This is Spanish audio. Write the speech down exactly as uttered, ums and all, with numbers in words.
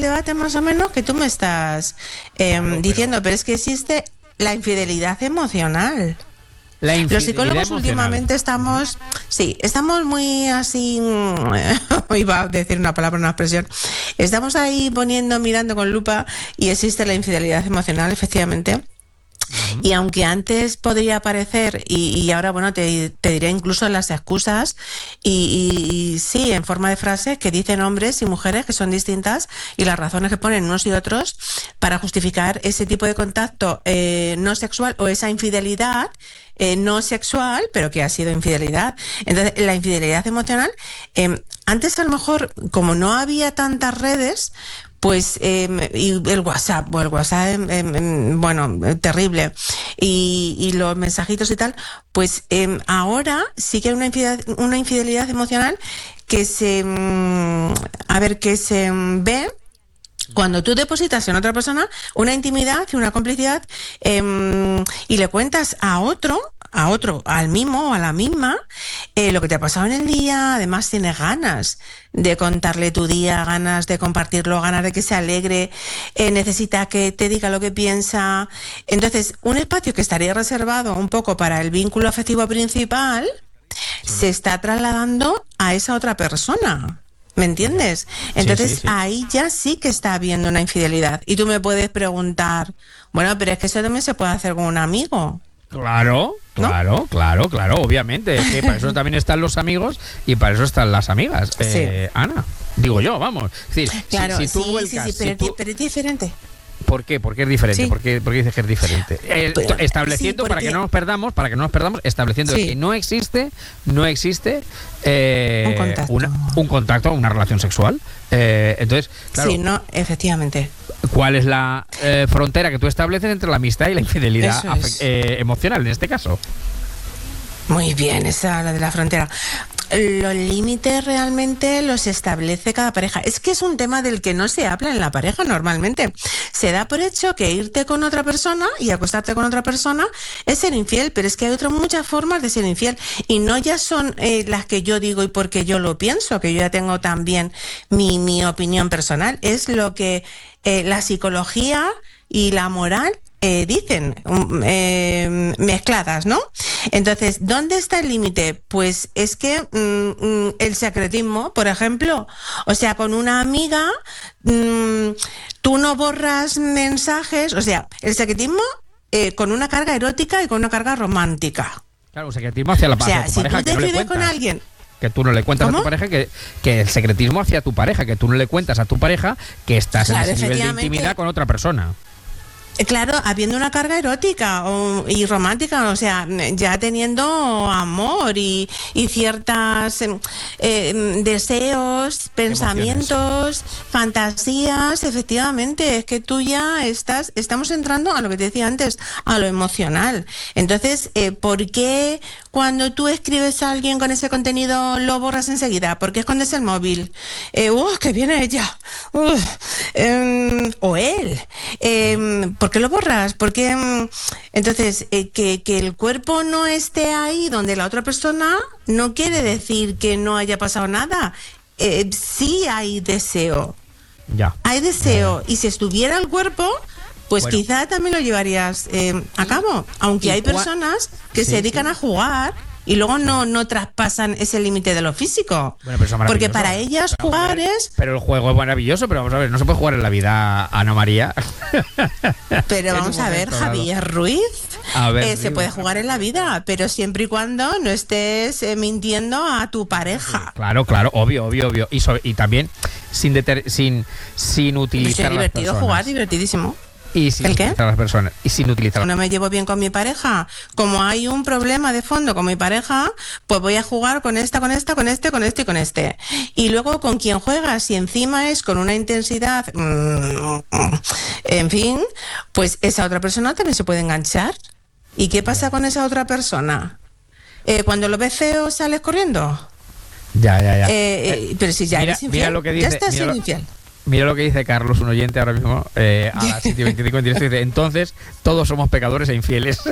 debate más o menos que tú me estás eh, claro, diciendo, pero... pero es que existe la infidelidad emocional. La infidelidad Los psicólogos emocional. Últimamente estamos, sí, estamos muy así, iba a decir una palabra, una expresión, estamos ahí poniendo, mirando con lupa y existe la infidelidad emocional, efectivamente. Uh-huh. Y aunque antes podría parecer, y, y ahora, bueno, te, te diré incluso las excusas, y, y, y sí, en forma de frases que dicen hombres y mujeres que son distintas, y las razones que ponen unos y otros para justificar ese tipo de contacto eh, no sexual o esa infidelidad eh, no sexual, pero que ha sido infidelidad. Entonces, la infidelidad emocional, eh, antes a lo mejor, como no había tantas redes, pues eh, y el WhatsApp, o el WhatsApp, eh, eh, bueno, eh, terrible, y, y los mensajitos y tal, pues eh, ahora sí que hay una infidelidad, una infidelidad emocional que se, mm, a ver, que se mm, ve cuando tú depositas en otra persona una intimidad y una complicidad eh, y le cuentas a otro, a otro, al mismo o a la misma, eh, lo que te ha pasado en el día. Además tienes ganas de contarle tu día, ganas de compartirlo, ganas de que se alegre, eh, necesita que te diga lo que piensa. Entonces, un espacio que estaría reservado un poco para el vínculo afectivo principal se está trasladando a esa otra persona. ¿Me entiendes? Entonces sí, sí, sí. Ahí ya sí que está habiendo una infidelidad. Y tú me puedes preguntar, bueno, pero es que eso también se puede hacer con un amigo. Claro, claro, ¿no? claro, claro, obviamente. Es que para eso también están los amigos y para eso están las amigas. Sí. Eh, Ana, digo yo, vamos. Es decir, claro, si, si tú sí, vuelcas, sí, sí, pero, si tú... pero es diferente. ¿Por qué? ¿Por qué es diferente? Sí. ¿Por qué, por qué dices que es diferente? Eh, pero, estableciendo, sí, para que no nos perdamos, para que no nos perdamos, estableciendo sí. que no existe, no existe eh, un, contacto. Una, un contacto, una relación sexual. Eh, entonces, claro. Sí, no, efectivamente. ¿Cuál es la eh, frontera que tú estableces entre la amistad y la infidelidad es. eh, emocional en este caso? Muy bien, esa la de la frontera. Los límites realmente los establece cada pareja. Es que es un tema del que no se habla en la pareja normalmente. Se da por hecho que irte con otra persona y acostarte con otra persona es ser infiel, pero es que hay otras muchas formas de ser infiel y no ya son eh, las que yo digo y porque yo lo pienso, que yo ya tengo también mi, mi opinión personal. Es lo que eh, la psicología y la moral Eh, dicen, eh, mezcladas, ¿no? Entonces, ¿dónde está el límite? Pues es que mm, el secretismo, por ejemplo, o sea, con una amiga, mm, tú no borras mensajes, o sea, el secretismo eh, con una carga erótica y con una carga romántica. Claro, un secretismo hacia la o sea, hacia tu si pareja, tú te que no le escribes cuentas. con alguien, que tú no le cuentas ¿Cómo? a tu pareja que, que el secretismo hacia tu pareja, que tú no le cuentas a tu pareja que estás claro, en ese nivel de intimidad con otra persona. Claro, habiendo una carga erótica o, y romántica, o sea, ya teniendo amor y, y ciertas eh, deseos, pensamientos, emociones, fantasías, efectivamente, es que tú ya estás, estamos entrando a lo que te decía antes, a lo emocional. Entonces, eh, ¿por qué cuando tú escribes a alguien con ese contenido lo borras enseguida? ¿Por qué escondes el móvil? Eh, ¡Uh, que viene ella! Uh, eh, o él. Eh, ¿Por qué lo borras? Porque entonces eh, que, que el cuerpo no esté ahí donde la otra persona no quiere decir que no haya pasado nada. Eh, sí hay deseo. Ya. Hay deseo. Ya. Y si estuviera el cuerpo, pues bueno, quizá también lo llevarías eh, a cabo. Aunque hay personas que sí, se dedican sí. a jugar y luego no, no traspasan ese límite de lo físico. Bueno, pero eso es porque para ellas pero, jugar es... Pero el juego es maravilloso, pero vamos a ver, no se puede jugar en la vida, Ana María. Pero vamos a ver, Javier Ruiz, a ver, eh, se puede jugar en la vida, pero siempre y cuando no estés eh, mintiendo a tu pareja. Claro, claro, obvio, obvio, obvio. Y, sobre, y también sin, deter, sin, sin utilizar es divertido las personas. Jugar, divertidísimo. Y sin ¿El qué? utilizar a las personas. Y sin utilizar. No me llevo bien con mi pareja. Como hay un problema de fondo con mi pareja, pues voy a jugar con esta, con esta, con este, con este y con este. Y luego con quien juegas, si encima es con una intensidad, mmm, en fin, pues esa otra persona también se puede enganchar. ¿Y qué pasa con esa otra persona? Eh, cuando lo ves feo, ¿sales corriendo? Ya, ya, ya. Eh, eh, pero si ya mira, eres infiel, mira lo que dice, ya estás mira siendo lo, infiel. Mira lo que dice Carlos, un oyente ahora mismo, eh, a las siete y veinticinco en directo, dice, entonces todos somos pecadores e infieles.